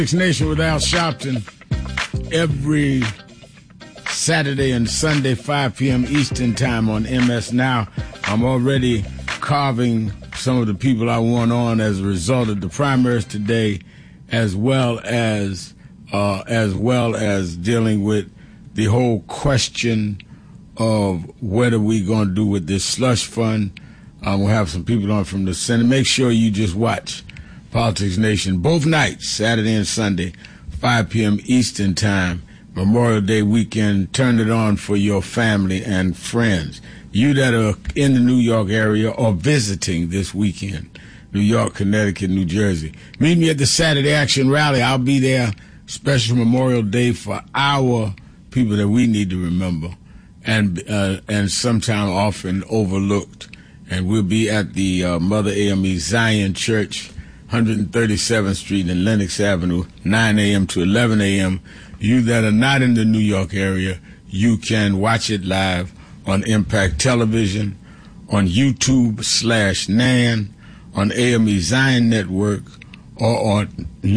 Nation with Al Sharpton every Saturday and Sunday, 5 p.m. Eastern Time on MS Now. I'm already carving some of the people I want on as a result of the primaries today, as well as dealing with the whole question of what are we going to do with this slush fund. We'll have some people on from the Senate. Make sure you just watch Politics Nation both nights, Saturday and Sunday, 5 p.m. Eastern Time, Memorial Day weekend. Turn it on for your family and friends. You that are in the New York area or visiting this weekend, New York, Connecticut, New Jersey, meet me at the Saturday Action Rally. I'll be there, special Memorial Day for our people that we need to remember and sometime often overlooked. And we'll be at the Mother AME Zion Church, 137th Street and Lenox Avenue, 9 a.m. to 11 a.m. You that are not in the New York area, you can watch it live on Impact Television, on YouTube/NAN, on AME Zion Network, or on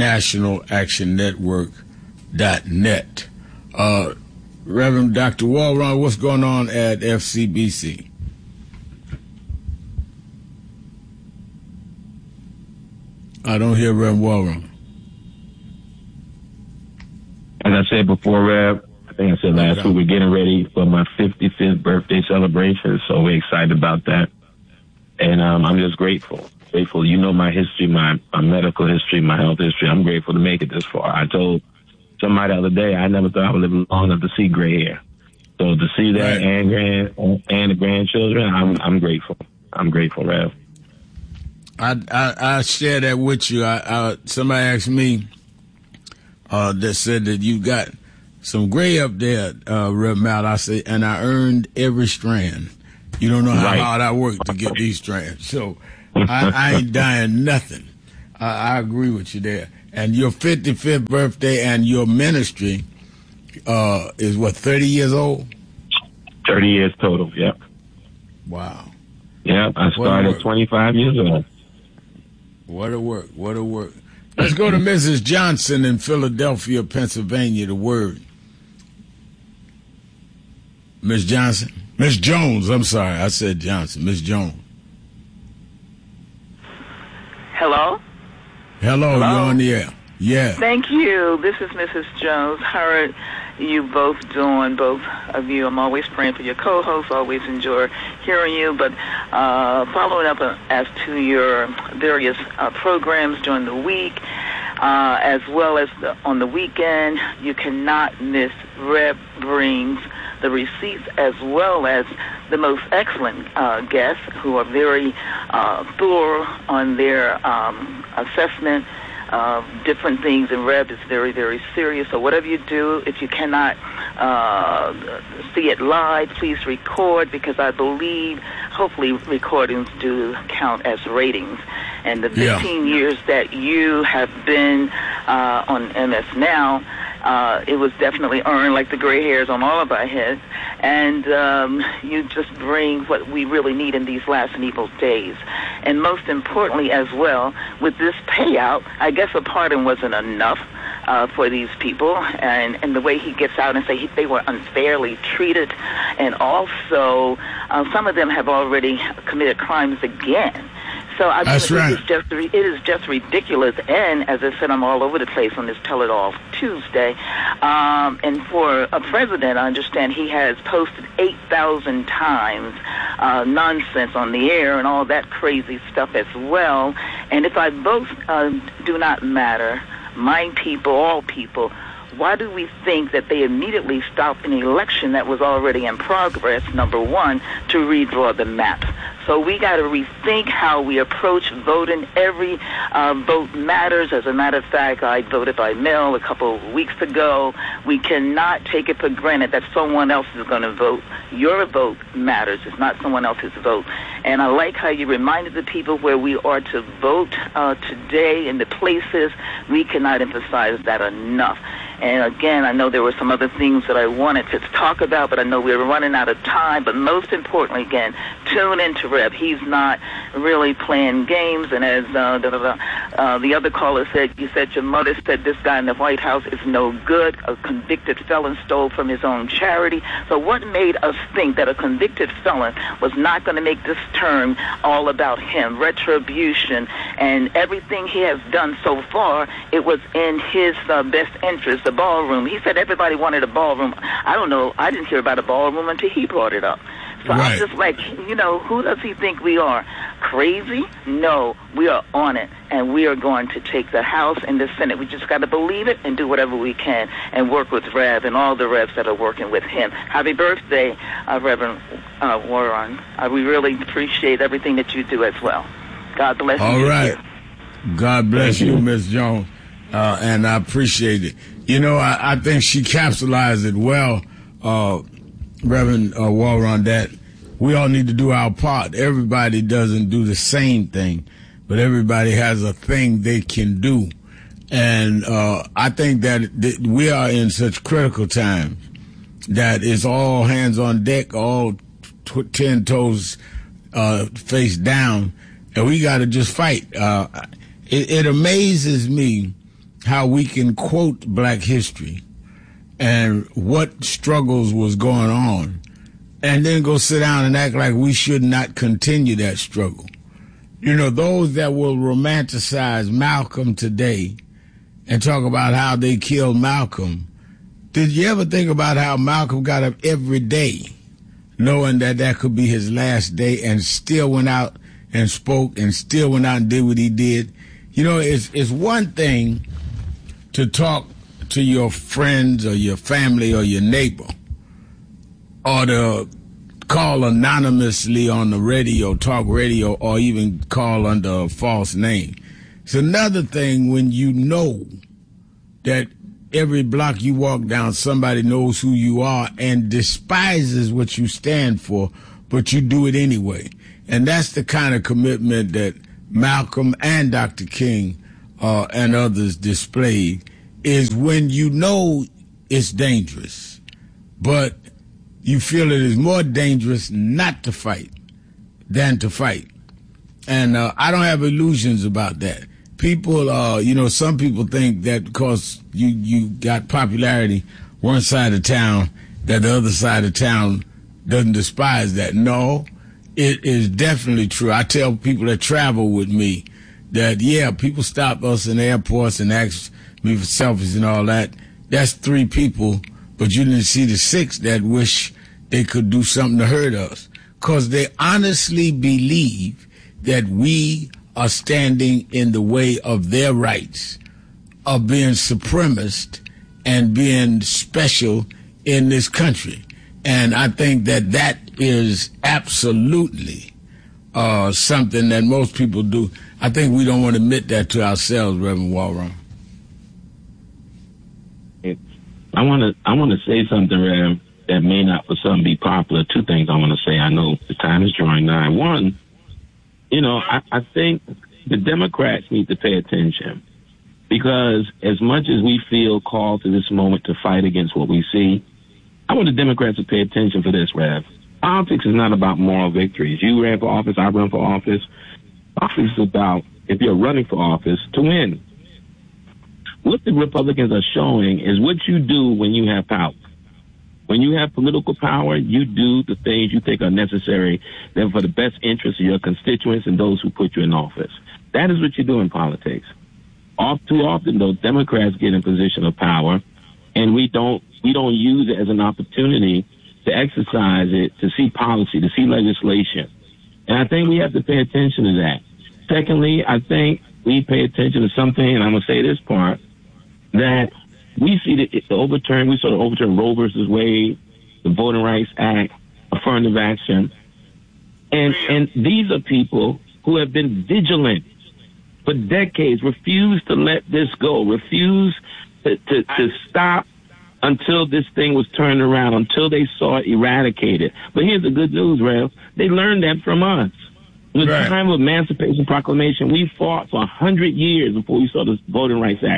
nationalactionnetwork.net. Reverend Dr. Walron, what's going on at FCBC? I don't hear Rev Walron. As I said before, Rev, I think I said last week, we're getting ready for my 55th birthday celebration, so we're excited about that. And I'm just grateful. You know my history, my medical history, my health history. I'm grateful to make it this far. I told somebody the other day I never thought I would live long enough to see gray hair. So to see that and the grandchildren, I'm grateful. I'm grateful, Rev. I share that with you. Somebody asked me that said that you got some gray up there, Rev Mal. I say, and I earned every strand. You don't know how hard I worked to get these strands. So I ain't dying nothing. I agree with you there. And your 55th birthday and your ministry is what, 30 years old? 30 years total, yep. Wow. Yeah, I started 25 years old. What a work. Let's go to Mrs. Johnson in Philadelphia, Pennsylvania, the word. Miss Johnson? Miss Jones, I'm sorry. I said Johnson. Miss Jones. Hello? Hello, you're on the air. Yeah. Thank you. This is Mrs. Jones. How are you both doing, both of you? I'm always praying for your co-hosts. Always enjoy hearing you. But following up as to your various programs during the week, as well as on the weekend, you cannot miss Reb brings the receipts as well as the most excellent guests who are very thorough on their assessment of different things, and Reb is very, very serious. So whatever you do, if you cannot see it live, please record, because I believe, hopefully, recordings do count as ratings. And the 15 years that you have been on MS Now, it was definitely earned, like the gray hairs on all of our heads. And you just bring what we really need in these last and evil days. And most importantly as well, with this payout, I guess a pardon wasn't enough for these people. And the way he gets out and say they were unfairly treated. And also, some of them have already committed crimes again. So I mean, it is just ridiculous. And as I said, I'm all over the place on this Tell It All Tuesday. And for a president, I understand he has posted 8,000 times nonsense on the air and all that crazy stuff as well. And if our votes do not matter, my people, all people, why do we think that they immediately stop an election that was already in progress, number one, to redraw the map? So we got to rethink how we approach voting. Every vote matters. As a matter of fact, I voted by mail a couple of weeks ago. We cannot take it for granted that someone else is going to vote. Your vote matters. It's not someone else's vote. And I like how you reminded the people where we are to vote today in the places. We cannot emphasize that enough. And again, I know there were some other things that I wanted to talk about, but I know we're running out of time. But most importantly, again, tune into Rev. He's not really playing games. And as the other caller said, you said your mother said this guy in the White House is no good. A convicted felon stole from his own charity. So what made us think that a convicted felon was not going to make this term all about him? Retribution and everything he has done so far, it was in his best interest. The ballroom. He said everybody wanted a ballroom. I don't know. I didn't hear about a ballroom until he brought it up. So right. I'm just like, who does he think we are? Crazy? No, we are on it, and we are going to take the House and the Senate. We just got to believe it and do whatever we can and work with Rev and all the Revs that are working with him. Happy birthday, Reverend Warren. We really appreciate everything that you do as well. God bless you. All right. God bless you, Miss Jones, and I appreciate it. I think she capsulized it well, Reverend Warren, that we all need to do our part. Everybody doesn't do the same thing, but everybody has a thing they can do. And I think that we are in such critical times that it's all hands on deck, all 10 toes face down, and we got to just fight. It amazes me how we can quote black history and what struggles was going on, and then go sit down and act like we should not continue that struggle. Those that will romanticize Malcolm today and talk about how they killed Malcolm, did you ever think about how Malcolm got up every day knowing that that could be his last day and still went out and spoke and still went out and did what he did? It's one thing to talk to your friends or your family or your neighbor, or to call anonymously on the radio, talk radio, or even call under a false name. It's another thing when you know that every block you walk down, somebody knows who you are and despises what you stand for, but you do it anyway. And that's the kind of commitment that Malcolm and Dr. King and others displayed, is when you know it's dangerous, but you feel it is more dangerous not to fight than to fight. And I don't have illusions about that. People, some people think that because you got popularity one side of town, that the other side of town doesn't despise that. No, it is definitely true. I tell people that travel with me that, yeah, people stop us in airports and ask me for selfies and all that. That's 3 people, but you didn't see the 6 that wish they could do something to hurt us, because they honestly believe that we are standing in the way of their rights of being supremacist and being special in this country. And I think that that is absolutely something that most people do. I think we don't want to admit that to ourselves, Reverend Warren. I want to say something, Rev, that may not for some be popular. 2 things I want to say. I know the time is drawing nigh. One, I think the Democrats need to pay attention, because as much as we feel called to this moment to fight against what we see, I want the Democrats to pay attention for this, Rev. Politics is not about moral victories. You ran for office, I run for office. Office is about, if you're running for office, to win. What the Republicans are showing is what you do when you have power. When you have political power, you do the things you think are necessary then for the best interest of your constituents and those who put you in office. That is what you do in politics. Too often, though, Democrats get in position of power, and we don't use it as an opportunity to exercise it, to see policy, to see legislation. And I think we have to pay attention to that. Secondly, I think we pay attention to something, and I'm going to say this part, that we see we sort of overturn Roe versus Wade, the Voting Rights Act, affirmative action. And these are people who have been vigilant for decades, refuse to let this go, refuse to stop until this thing was turned around, until they saw it eradicated. But here's the good news, Rev. They learned that from us. In the time of Emancipation Proclamation, we fought for 100 years before we saw the Voting Rights Act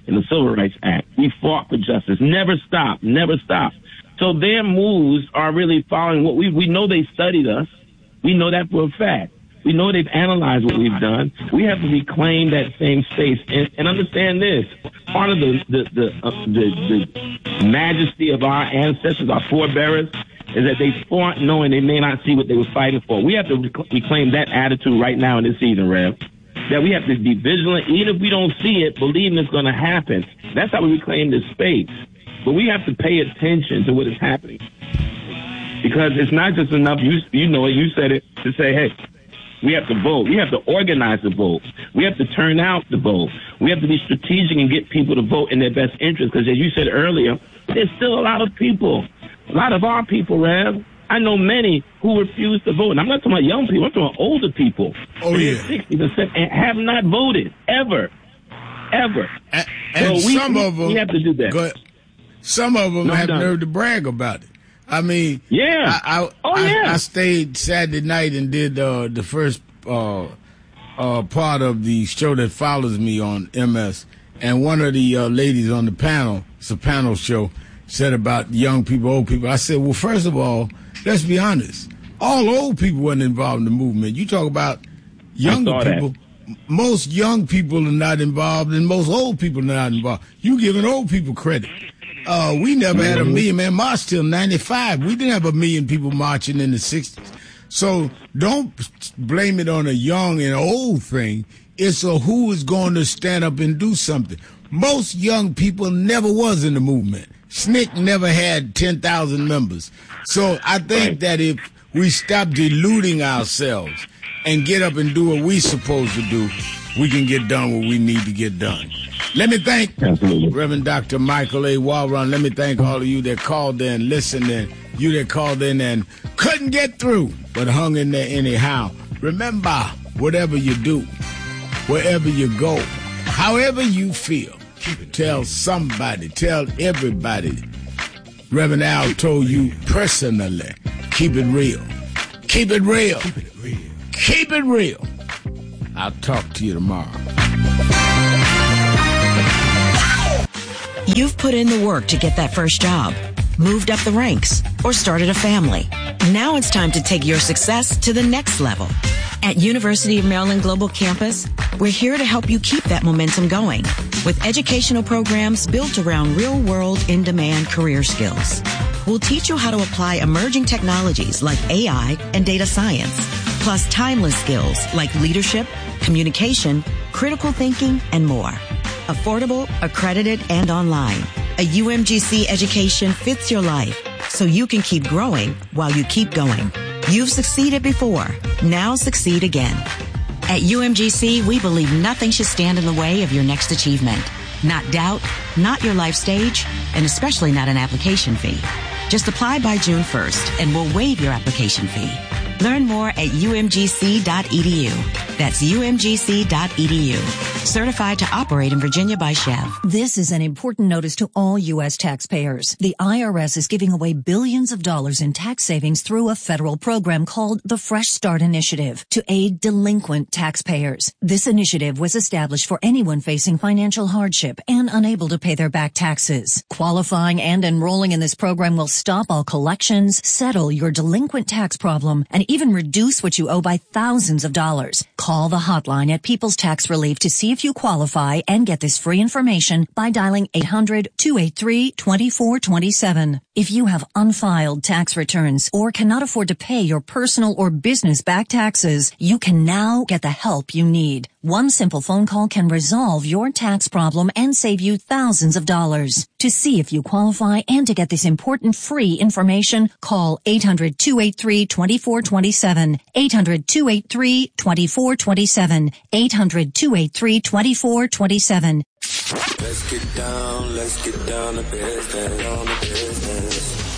in the Civil Rights Act. We fought for justice. Never stopped. So their moves are really following what we know. They studied us. We know that for a fact. We know they've analyzed what we've done. We have to reclaim that same space and understand this. Part of the majesty of our ancestors, our forebearers, is that they fought knowing they may not see what they were fighting for. We have to reclaim that attitude right now in this season, Rev. That we have to be vigilant. Even if we don't see it, believing it's going to happen. That's how we reclaim this space. But we have to pay attention to what is happening. Because it's not just enough, you know it, you said it, to say, hey, we have to vote. We have to organize the vote. We have to turn out the vote. We have to be strategic and get people to vote in their best interest. Because as you said earlier, there's still a lot of people, a lot of our people, Rev. I know many who refuse to vote. And I'm not talking about young people. I'm talking about older people. Oh, yeah. 60% and have not voted, ever. And so some of them, we have to do that. Some of them have nerve to brag about it. I mean, yeah. I stayed Saturday night and did the first part of the show that follows me on MS. And one of the ladies on the panel, it's a panel show, said about young people, old people. I said, well, first of all, let's be honest. All old people weren't involved in the movement. You talk about younger people. Most young people are not involved, and most old people are not involved. You giving old people credit. We never had a million-man march till 95. We didn't have a million people marching in the 60s. So don't blame it on a young and old thing. It's a who is going to stand up and do something. Most young people never was in the movement. SNCC never had 10,000 members. So I think that if we stop deluding ourselves and get up and do what we're supposed to do, we can get done what we need to get done. Let me thank Reverend Dr. Michael A. Walron. Let me thank all of you that called in, listened in, you that called in and couldn't get through, but hung in there anyhow. Remember, whatever you do, wherever you go, however you feel, tell somebody, tell everybody. Reverend Al told you personally, keep it real. Keep it real. Keep it real. Keep it real. I'll talk to you tomorrow. You've put in the work to get that first job, moved up the ranks, or started a family. Now it's time to take your success to the next level. At University of Maryland Global Campus, we're here to help you keep that momentum going with educational programs built around real-world, in-demand career skills. We'll teach you how to apply emerging technologies like AI and data science, plus timeless skills like leadership, communication, critical thinking, and more. Affordable, accredited, and online. A UMGC education fits your life so you can keep growing while you keep going. You've succeeded before. Now succeed again. At UMGC, we believe nothing should stand in the way of your next achievement. Not doubt, not your life stage, and especially not an application fee. Just apply by June 1st and we'll waive your application fee. Learn more at umgc.edu. That's umgc.edu. Certified to operate in Virginia by Chev. This is an important notice to all U.S. taxpayers. The IRS is giving away billions of dollars in tax savings through a federal program called the Fresh Start Initiative to aid delinquent taxpayers. This initiative was established for anyone facing financial hardship and unable to pay their back taxes. Qualifying and enrolling in this program will stop all collections, settle your delinquent tax problem, and even reduce what you owe by thousands of dollars. Call the hotline at People's Tax Relief to see if you qualify and get this free information by dialing 800-283-2427. If you have unfiled tax returns or cannot afford to pay your personal or business back taxes, you can now get the help you need. One simple phone call can resolve your tax problem and save you thousands of dollars. To see if you qualify and to get this important free information, call 800-283-2427, 800-283-2427, 800-283-2427. Let's get down to business,